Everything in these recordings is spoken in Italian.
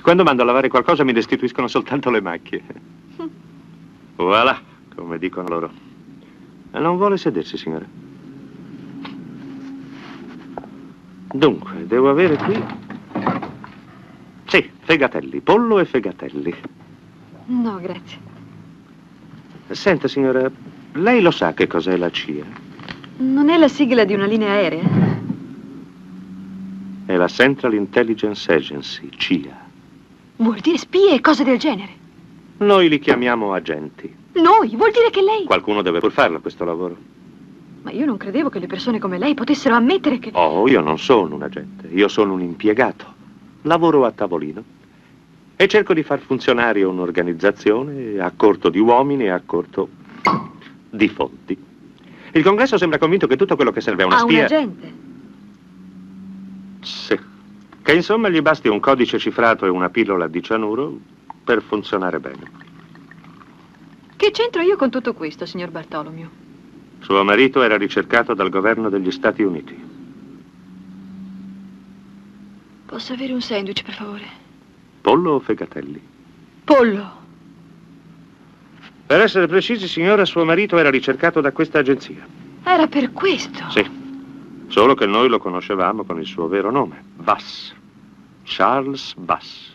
Quando mando a lavare qualcosa mi restituiscono soltanto le macchie. Voilà, come dicono loro. Non vuole sedersi, signora? Dunque, devo avere qui... Sì, fegatelli, pollo e fegatelli. No, grazie. Senta, signora, lei lo sa che cos'è la CIA? Non è la sigla di una linea aerea? È la Central Intelligence Agency, CIA. Vuol dire spie e cose del genere? Noi li chiamiamo agenti. Noi? Vuol dire che lei... Qualcuno deve pur farlo questo lavoro. Ma io non credevo che le persone come lei potessero ammettere che... Oh, io non sono un agente, io sono un impiegato. Lavoro a tavolino e cerco di far funzionare un'organizzazione a corto di uomini e a corto di fondi. Il congresso sembra convinto che tutto quello che serve a una spia... un agente? Sì. Che insomma gli basti un codice cifrato e una pillola di cianuro per funzionare bene. Che c'entro io con tutto questo, signor Bartolomeo? Suo marito era ricercato dal governo degli Stati Uniti. Posso avere un sandwich, per favore? Pollo o fegatelli? Pollo. Per essere precisi, signora, suo marito era ricercato da questa agenzia. Era per questo? Sì. Solo che noi lo conoscevamo con il suo vero nome, Bass. Charles Bass.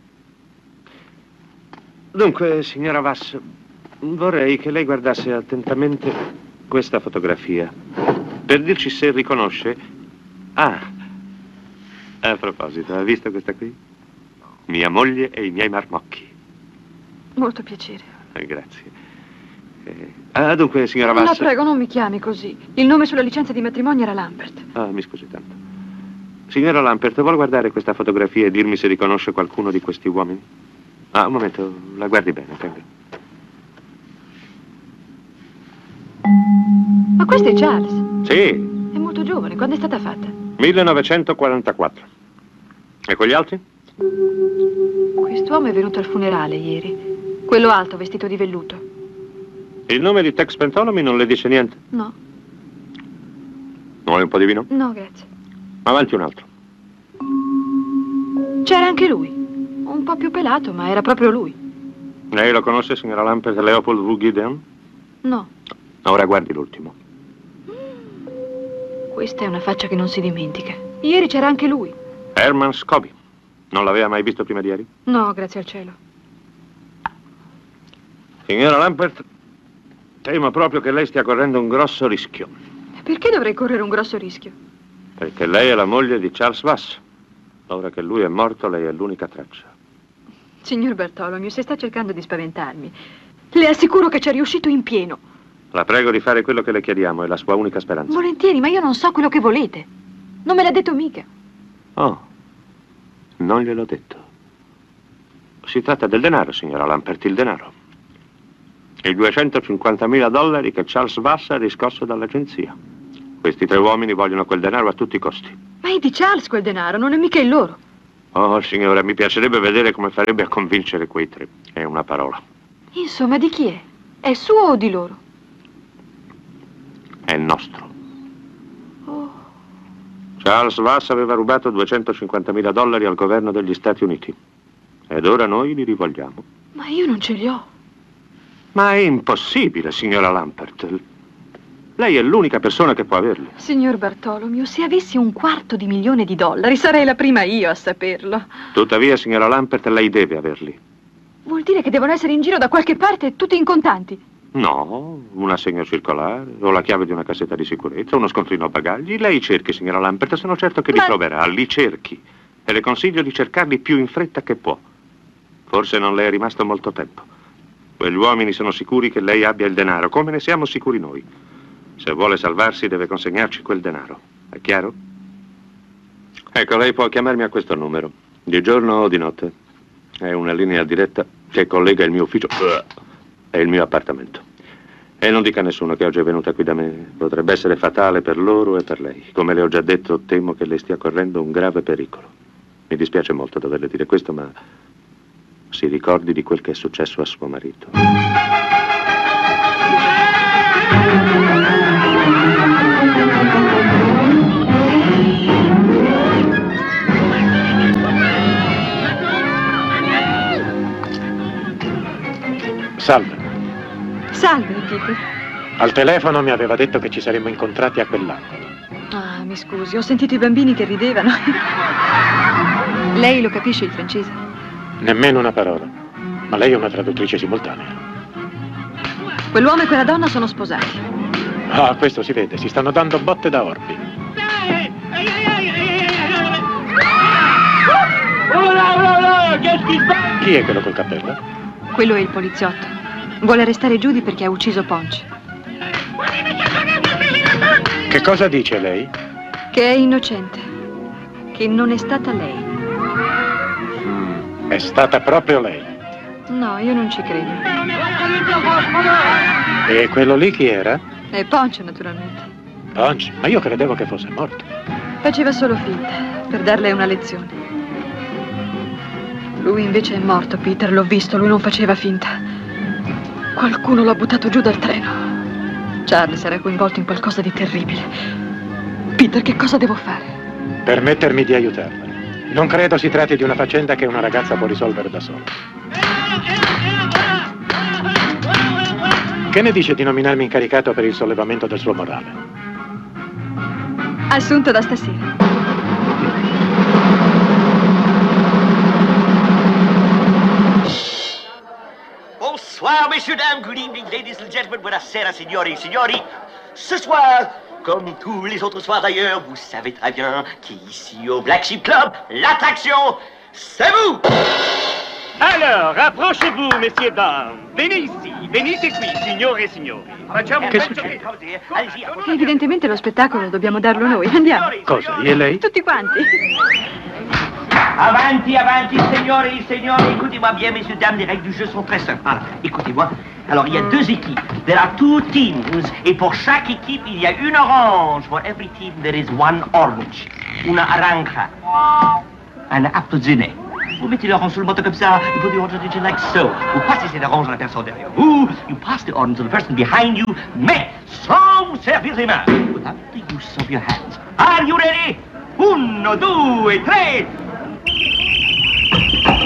Dunque, signora Bass, vorrei che lei guardasse attentamente questa fotografia per dirci se riconosce... Ah, a proposito, ha visto questa qui? Mia moglie e i miei marmocchi. Molto piacere. Grazie. Dunque, signora Bass... No, prego, non mi chiami così. Il nome sulla licenza di matrimonio era Lambert. Ah, mi scusi tanto. Signora Lambert, vuole guardare questa fotografia e dirmi se riconosce qualcuno di questi uomini? Ah, un momento, la guardi bene, tenga. Ma questo è Charles? Sì. È molto giovane. Quando è stata fatta? 1944. E quegli altri? Quest'uomo è venuto al funerale ieri. Quello alto, vestito di velluto. Il nome di Tex Pentolomi non le dice niente? No. Vuole un po' di vino? No, grazie. Avanti un altro. C'era anche lui. Un po' più pelato, ma era proprio lui. Lei lo conosce, signora Lambert, Leopold V. Gideon? No. Ora guardi l'ultimo. Questa è una faccia che non si dimentica. Ieri c'era anche lui. Herman Scobie. Non l'aveva mai visto prima di ieri? No, grazie al cielo. Signora Lambert, temo proprio che lei stia correndo un grosso rischio. Perché dovrei correre un grosso rischio? Perché lei è la moglie di Charles Bass. Ora che lui è morto, lei è l'unica traccia. Signor Bartolomeo, se sta cercando di spaventarmi, le assicuro che ci è riuscito in pieno. La prego di fare quello che le chiediamo, è la sua unica speranza. Volentieri, ma io non so quello che volete. Non me l'ha detto mica. Oh, non gliel'ho detto. Si tratta del denaro, signora Lambert, il denaro. I $250.000 che Charles Bass ha riscosso dall'agenzia. Questi 3 uomini vogliono quel denaro a tutti i costi. Ma è di Charles quel denaro, non è mica il loro. Oh, signora, mi piacerebbe vedere come farebbe a convincere quei 3. È una parola. Insomma, di chi è? È suo o di loro? È nostro. Oh. Charles Bass aveva rubato $250.000 al governo degli Stati Uniti. Ed ora noi li rivogliamo. Ma io non ce li ho. Ma è impossibile, signora Lambert. Lei è l'unica persona che può averli. Signor Bartolomeo, se avessi $250.000 sarei la prima io a saperlo. Tuttavia, signora Lambert, lei deve averli. Vuol dire che devono essere in giro da qualche parte tutti in contanti? No, un assegno circolare, o la chiave di una cassetta di sicurezza, uno scontrino a bagagli. Lei cerchi, signora Lambert, sono certo che li troverà. Li cerchi. E le consiglio di cercarli più in fretta che può. Forse non le è rimasto molto tempo. Quegli uomini sono sicuri che lei abbia il denaro, come ne siamo sicuri noi. Se vuole salvarsi deve consegnarci quel denaro. È chiaro? Ecco, lei può chiamarmi a questo numero, di giorno o di notte. È una linea diretta che collega il mio ufficio e il mio appartamento. E non dica a nessuno che oggi è venuta qui da me. Potrebbe essere fatale per loro e per lei. Come le ho già detto, temo che lei stia correndo un grave pericolo. Mi dispiace molto doverle dire questo, ma si ricordi di quel che è successo a suo marito. Salve. Salve, Peter. Al telefono mi aveva detto che ci saremmo incontrati a quell'angolo. Ah, mi scusi, ho sentito i bambini che ridevano. Lei lo capisce il francese? Nemmeno una parola. Ma lei è una traduttrice simultanea. Quell'uomo e quella donna sono sposati. Ah, questo si vede, si stanno dando botte da orbi. Chi è quello col cappello? Quello è il poliziotto. Vuole arrestare Judy perché ha ucciso Ponch. Che cosa dice lei? Che è innocente. Che non è stata lei. È stata proprio lei. No, io non ci credo. E quello lì chi era? È Ponch, naturalmente. Punch? Ma io credevo che fosse morto. Faceva solo finta, per darle una lezione. Lui invece è morto, Peter, l'ho visto, lui non faceva finta. Qualcuno l'ha buttato giù dal treno. Charles era coinvolto in qualcosa di terribile. Peter, che cosa devo fare? Permettermi di aiutarla. Non credo si tratti di una faccenda che una ragazza può risolvere da sola. Che ne dice di nominarmi incaricato per il sollevamento del suo morale? Assunto da stasera. Bonsoir, messieurs, dames, good evening, ladies and gentlemen, buonasera, signori, signori. Ce soir, comme tous les autres soirs d'ailleurs, vous savez très bien qu'ici au Black Sheep Club, l'attraction, c'est vous! Alors, approchez-vous, messieurs, dames. Venez ici, venite qui, signore e signori. Facciamo Che un succede? Allez-y, approchez. Evidentemente lo spettacolo dobbiamo darlo noi. Andiamo. Cosa, io e lei? Tutti quanti. Avanti, avanti, signori, signori, écoutez-moi bien, messieurs, dames, les règles du jeu sont très simples. Alors, écoutez-moi. Alors, il y a deux équipes. There are two teams. Et pour chaque équipe, il y a une orange. For every team, there is one orange. Una aranja. Un aptoziné. Vous mettez l'orange sur le bâton comme ça, you put the orange on it like so. Vous passez cette orange à la personne derrière vous, you pass the orange to the person behind you, mais sans vous servir les mains. Without the use of your hands. Are you ready? 1, 2, 3,